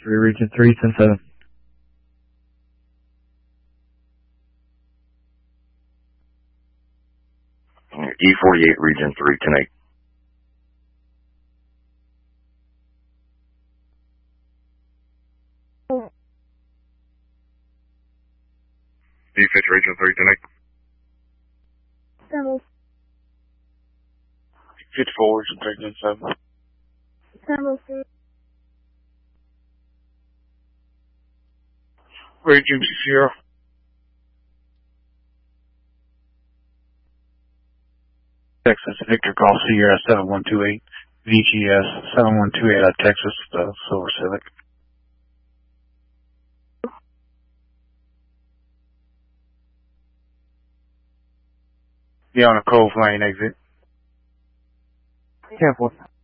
3, Region 3, 10-7. E48, Region 3, 10-8. E50, Region 3, 10-8. 54, Region 3, 10-7. Region Sierra. Texas, Victor Golf Sierra 7128, VGS 7128 out of Texas, Silver Civic. Be on a Cove Lane exit. Careful.